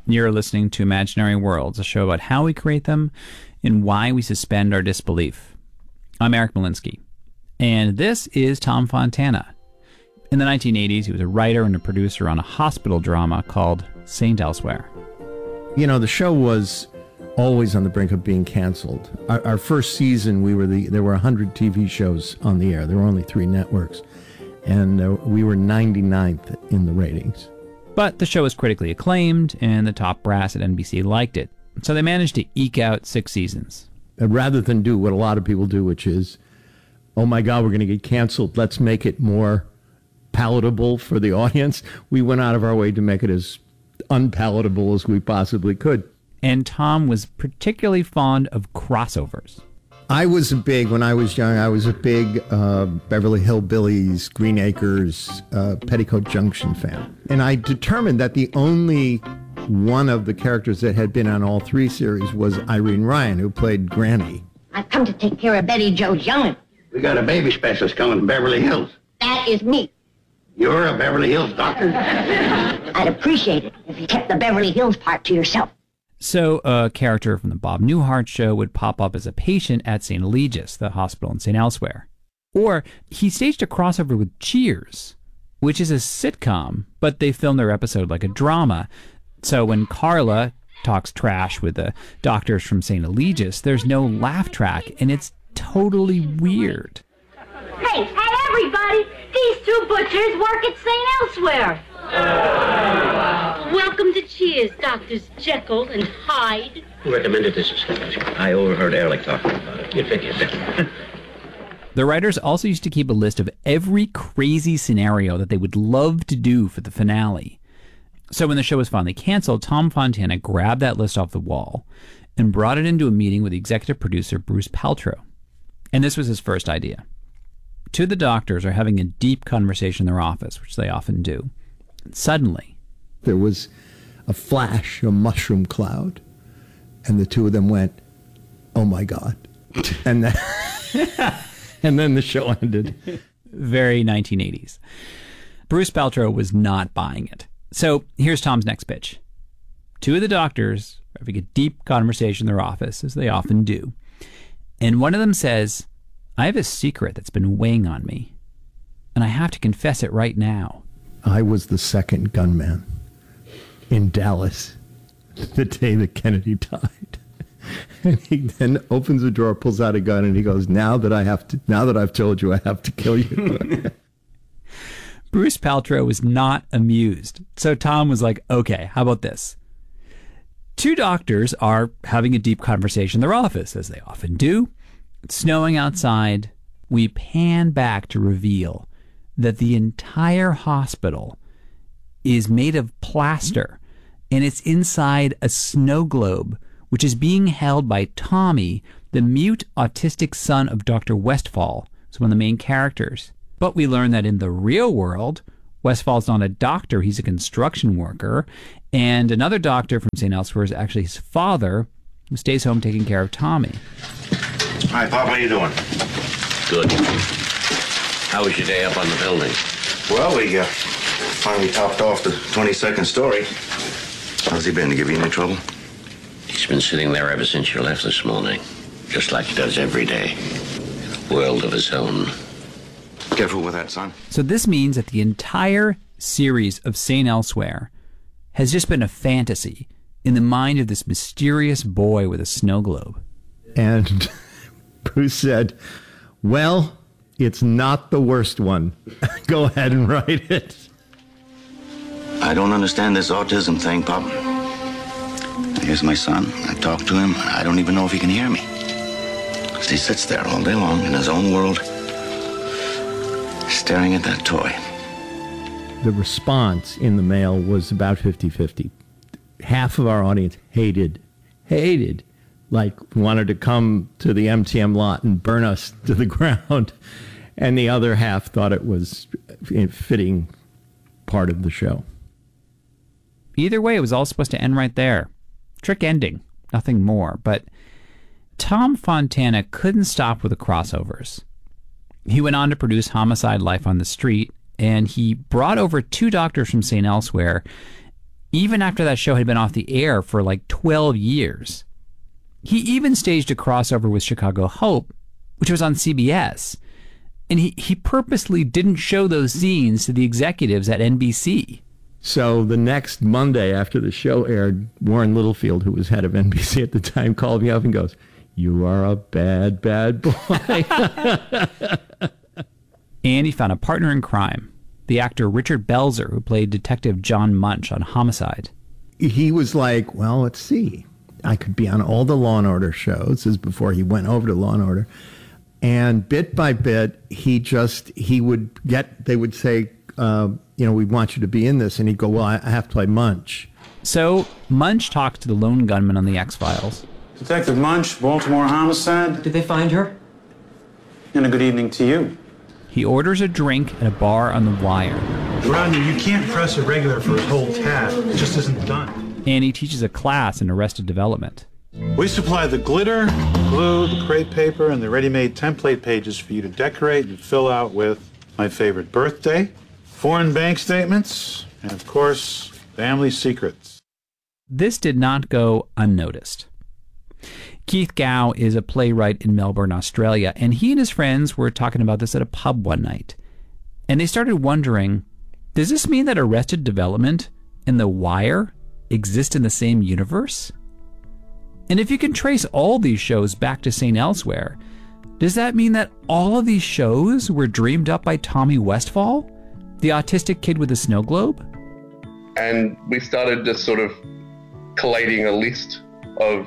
You're listening to Imaginary Worlds, a show about how we create them and why we suspend our disbelief. I'm Eric Molinsky, and this is Tom Fontana. In the 1980s, he was a writer and a producer on a hospital drama called St. Elsewhere. You know, the show was always on the brink of being canceled. Our first season, there were 100 TV shows on the air. There were only 3 networks, and we were 99th in the ratings. But the show was critically acclaimed, and the top brass at NBC liked it. So they managed to eke out 6 seasons. Rather than do what a lot of people do, which is, oh my God, we're going to get canceled, let's make it more palatable for the audience, we went out of our way to make it as unpalatable as we possibly could. And Tom was particularly fond of crossovers. When I was young, I was a big Beverly Hillbillies, Green Acres, Petticoat Junction fan. And I determined that the only one of the characters that had been on all 3 series was Irene Ryan, who played Granny. I've come to take care of Betty Jo Young'un. We got a baby specialist coming from Beverly Hills. That is me. You're a Beverly Hills doctor? I'd appreciate it if you kept the Beverly Hills part to yourself. So a character from the Bob Newhart show would pop up as a patient at St. Eligius, the hospital in St. Elsewhere. Or he staged a crossover with Cheers, which is a sitcom, but they filmed their episode like a drama. So when Carla talks trash with the doctors from St. Eligius, there's no laugh track, and it's totally weird. Hey, everybody! These 2 butchers work at St. Elsewhere. Welcome to Cheers, Doctors Jekyll and Hyde. Who recommended this establishment? I overheard Ehrlich talking about it. You'd figure it. The writers also used to keep a list of every crazy scenario that they would love to do for the finale. So when the show was finally canceled, Tom Fontana grabbed that list off the wall and brought it into a meeting with executive producer Bruce Paltrow. And this was his first idea. 2 of the doctors are having a deep conversation in their office, which they often do. And suddenly, there was a flash, a mushroom cloud, and the 2 of them went, oh my God. And then, and then the show ended. Very 1980s. Bruce Paltrow was not buying it. So here's Tom's next pitch. 2 of the doctors are having a deep conversation in their office, as they often do. And one of them says, I have a secret that's been weighing on me, and I have to confess it right now. I was the second gunman in Dallas the day that Kennedy died. And he then opens the drawer, pulls out a gun, and he goes, now that I've told you, I have to kill you. Bruce Paltrow was not amused. So Tom was like, okay, how about this? 2 doctors are having a deep conversation in their office, as they often do. It's snowing outside. We pan back to reveal that the entire hospital is made of plaster, and it's inside a snow globe, which is being held by Tommy, the mute autistic son of Dr. Westfall. It's one of the main characters. But we learn that in the real world, Westfall's not a doctor, he's a construction worker, and another doctor from St. Elsewhere is actually his father, who stays home taking care of Tommy. Hi, Pop, how you doing? Good. How was your day up on the building? Well, we finally topped off the 22nd story. How's he been? To give you any trouble? He's been sitting there ever since you left this morning. Just like he does every day. In a world of his own. Careful with that, son. So this means that the entire series of St. Elsewhere has just been a fantasy in the mind of this mysterious boy with a snow globe. And Bruce said, well, it's not the worst one. Go ahead and write it. I don't understand this autism thing, Pop. Here's my son. I talk to him. I don't even know if he can hear me. He sits there all day long in his own world, staring at that toy. The response in the mail was about 50-50. Half of our audience hated, like wanted to come to the MTM lot and burn us to the ground. And the other half thought it was a fitting part of the show. Either way, it was all supposed to end right there. Trick ending, nothing more. But Tom Fontana couldn't stop with the crossovers. He went on to produce Homicide: Life on the Street, and he brought over 2 doctors from St. Elsewhere even after that show had been off the air for like 12 years. He even staged a crossover with Chicago Hope, which was on CBS. And he purposely didn't show those scenes to the executives at NBC. So the next Monday after the show aired, Warren Littlefield, who was head of NBC at the time, called me up and goes, "You are a bad, bad boy." And he found a partner in crime, the actor Richard Belzer, who played Detective John Munch on Homicide. He was like, well, let's see. I could be on all the Law & Order shows. This is before he went over to Law & Order. And bit by bit, they would say, we want you to be in this. And he'd go, well, I have to play Munch. So Munch talks to the lone gunman on the X-Files. Detective Munch, Baltimore Homicide. Did they find her? And a good evening to you. He orders a drink at a bar on The Wire. Rodney, you can't press a regular for his whole tab. It just isn't done. And he teaches a class in Arrested Development. We supply the glitter, glue, the crepe paper, and the ready-made template pages for you to decorate and fill out with my favorite birthday, foreign bank statements, and of course, family secrets. This did not go unnoticed. Keith Gow is a playwright in Melbourne, Australia, and he and his friends were talking about this at a pub one night. And they started wondering, does this mean that Arrested Development and The Wire exist in the same universe? And if you can trace all these shows back to St. Elsewhere, does that mean that all of these shows were dreamed up by Tommy Westphall, the autistic kid with the snow globe? And we started just sort of collating a list of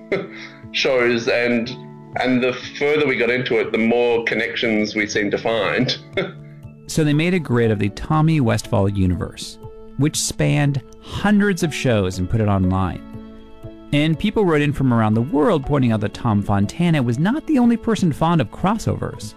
shows, and the further we got into it, the more connections we seemed to find. So they made a grid of the Tommy Westphall universe, which spanned hundreds of shows, and put it online. And people wrote in from around the world pointing out that Tom Fontana was not the only person fond of crossovers.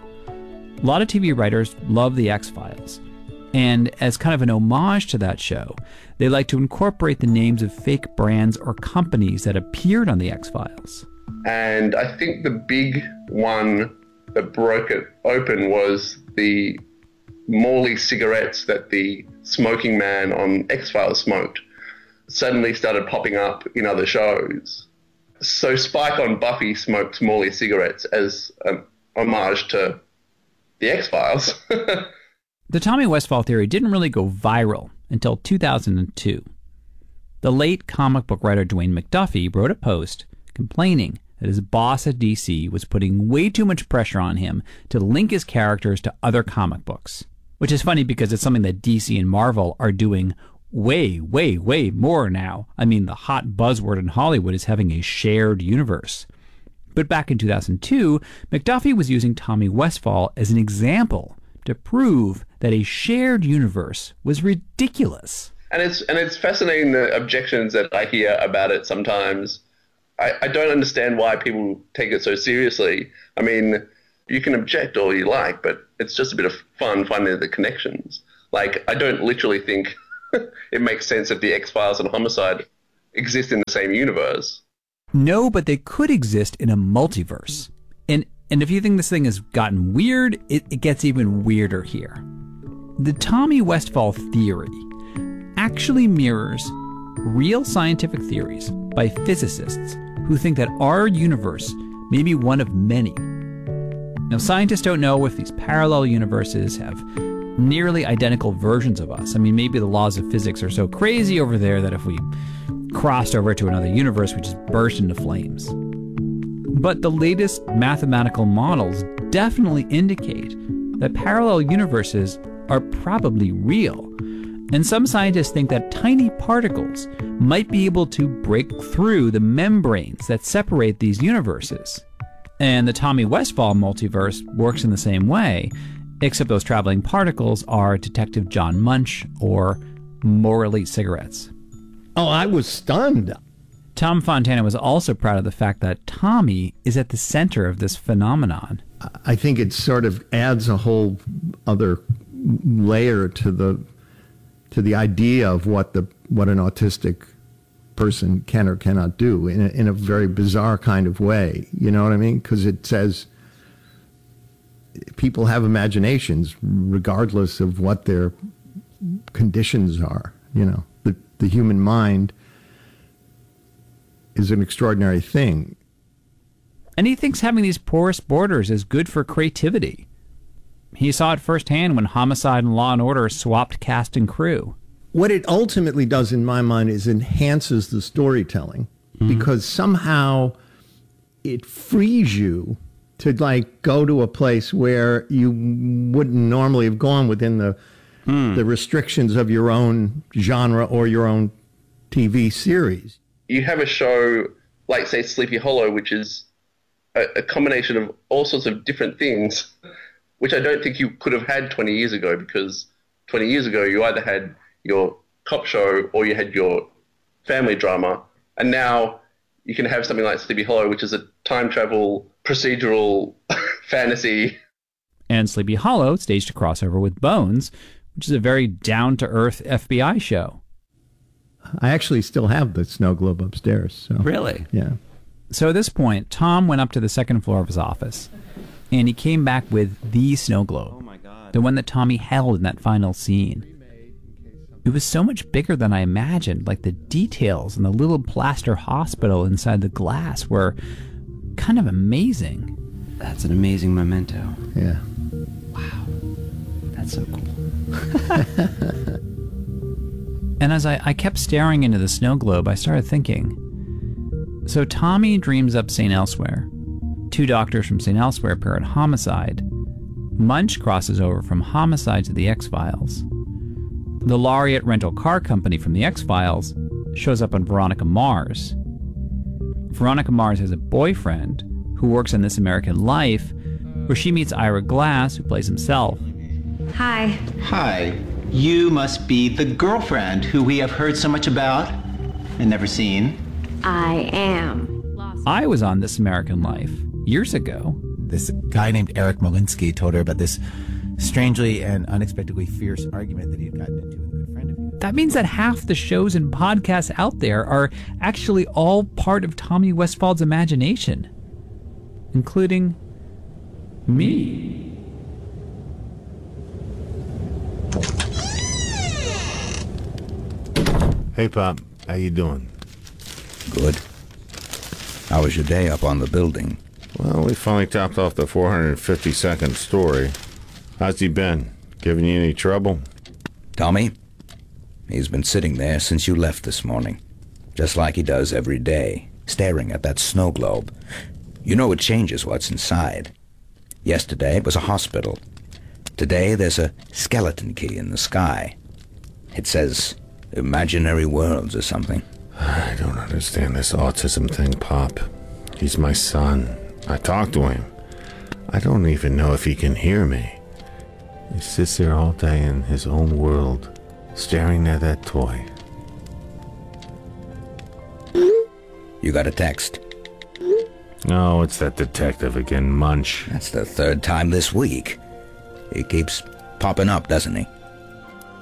A lot of TV writers love The X-Files, and as kind of an homage to that show, they like to incorporate the names of fake brands or companies that appeared on The X-Files. And I think the big one that broke it open was the Morley cigarettes that the smoking man on X-Files smoked suddenly started popping up in other shows. So Spike on Buffy smokes Morley cigarettes as an homage to the X-Files. The Tommy Westphall theory didn't really go viral until 2002. The late comic book writer Dwayne McDuffie wrote a post complaining that his boss at DC was putting way too much pressure on him to link his characters to other comic books. Which is funny because it's something that DC and Marvel are doing way, way, way more now. I mean, the hot buzzword in Hollywood is having a shared universe. But back in 2002, McDuffie was using Tommy Westphall as an example to prove that a shared universe was ridiculous. And it's fascinating the objections that I hear about it sometimes. I don't understand why people take it so seriously. I mean, you can object all you like, but it's just a bit of fun finding the connections. Like, I don't literally think it makes sense if the X-Files and Homicide exist in the same universe. No, but they could exist in a multiverse. And if you think this thing has gotten weird, it gets even weirder here. The Tommy Westphall theory actually mirrors real scientific theories by physicists who think that our universe may be one of many. Now, scientists don't know if these parallel universes have nearly identical versions of us. I mean, maybe the laws of physics are so crazy over there that if we crossed over to another universe, we just burst into flames. But the latest mathematical models definitely indicate that parallel universes are probably real. And some scientists think that tiny particles might be able to break through the membranes that separate these universes. And the Tommy Westphall multiverse works in the same way, except those traveling particles are Detective John Munch or more elite cigarettes. Oh, I was stunned. Tom Fontana was also proud of the fact that Tommy is at the center of this phenomenon. I think it sort of adds a whole other layer to the idea of what an autistic person can or cannot do in a very bizarre kind of way. You know what I mean? Because it says people have imaginations regardless of what their conditions are. You know, the human mind is an extraordinary thing. And he thinks having these porous borders is good for creativity. He saw it firsthand when Homicide and Law & Order swapped cast and crew. What it ultimately does in my mind is enhances the storytelling, because somehow it frees you to like go to a place where you wouldn't normally have gone within the restrictions of your own genre or your own TV series. You have a show like, say, Sleepy Hollow, which is a combination of all sorts of different things, which I don't think you could have had 20 years ago, because 20 years ago you either had your cop show or you had your family drama, and now you can have something like Sleepy Hollow, which is a time travel procedural fantasy. And Sleepy Hollow staged a crossover with Bones, which is a very down-to-earth FBI show. I actually still have the snow globe upstairs. So. Really? Yeah. So at this point, Tom went up to the second floor of his office, and he came back with the snow globe. Oh my God. The one that Tommy held in that final scene. It was so much bigger than I imagined. Like, the details and the little plaster hospital inside the glass were kind of amazing. That's an amazing memento. Yeah. Wow. That's so cool. And as I kept staring into the snow globe, I started thinking, so Tommy dreams up St. Elsewhere. Two doctors from St. Elsewhere appear at Homicide. Munch crosses over from Homicide to the X-Files. The Laureate rental car company from the X-Files shows up on Veronica Mars. Veronica Mars has a boyfriend who works on This American Life, where she meets Ira Glass, who plays himself. Hi. Hi. You must be the girlfriend who we have heard so much about and never seen. I am. I was on This American Life years ago. This guy named Eric Molinsky told her about this strangely and unexpectedly fierce argument that he had gotten into with a good friend of his. That means that half the shows and podcasts out there are actually all part of Tommy Westfald's imagination, including me. Hey, Pop. How you doing? Good. How was your day up on the building? Well, we finally topped off the 452nd story. How's he been? Giving you any trouble? Tommy? He's been sitting there since you left this morning. Just like he does every day, staring at that snow globe. You know it changes what's inside. Yesterday it was a hospital. Today there's a skeleton key in the sky. It says imaginary worlds or something. I don't understand this autism thing, Pop. He's my son. I talk to him. I don't even know if he can hear me. He sits there all day in his own world, staring at that toy. You got a text? Oh, it's that detective again, Munch. That's the third time this week. He keeps popping up, doesn't he?